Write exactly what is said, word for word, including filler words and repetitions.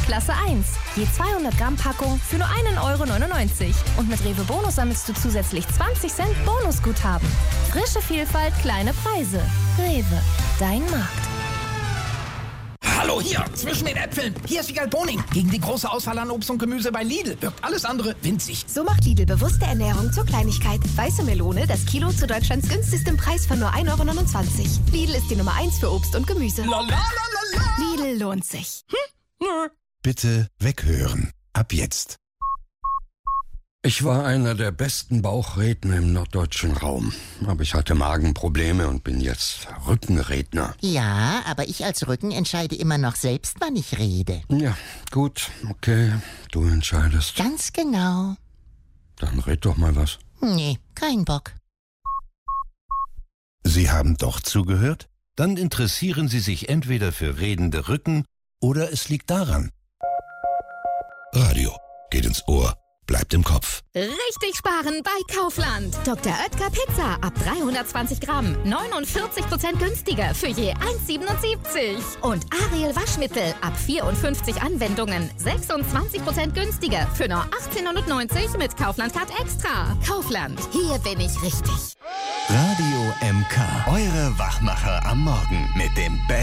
Klasse eins. Je zweihundert Gramm Packung für nur einen Euro neunundneunzig. Und mit Rewe Bonus sammelst du zusätzlich zwanzig Cent Bonusguthaben. Frische Vielfalt, kleine Preise. Rewe, dein Markt. Hallo, hier, zwischen den Äpfeln. Hier ist Wiegald Boning. Gegen die große Auswahl an Obst und Gemüse bei Lidl wirkt alles andere winzig. So macht Lidl bewusste Ernährung zur Kleinigkeit. Weiße Melone, das Kilo zu Deutschlands günstigstem Preis von nur ein Euro neunundzwanzig. Lidl ist die Nummer eins für Obst und Gemüse. La, la, la, la. Lidl lohnt sich. Hm? Bitte weghören. Ab jetzt. Ich war einer der besten Bauchredner im norddeutschen Raum. Aber ich hatte Magenprobleme und bin jetzt Rückenredner. Ja, aber ich als Rücken entscheide immer noch selbst, wann ich rede. Ja, gut, okay, du entscheidest. Ganz genau. Dann red doch mal was. Nee, kein Bock. Sie haben doch zugehört? Dann interessieren Sie sich entweder für redende Rücken oder es liegt daran. Radio geht ins Ohr. Bleibt im Kopf. Richtig sparen bei Kaufland. Doktor Oetker Pizza ab dreihundertzwanzig Gramm. neunundvierzig Prozent günstiger für je eins siebenundsiebzig. Und Ariel Waschmittel ab vierundfünfzig Anwendungen. sechsundzwanzig Prozent günstiger für nur achtzehnhundertneunzig mit Kaufland Card Extra. Kaufland, hier bin ich richtig. Radio M K. Eure Wachmacher am Morgen mit dem Best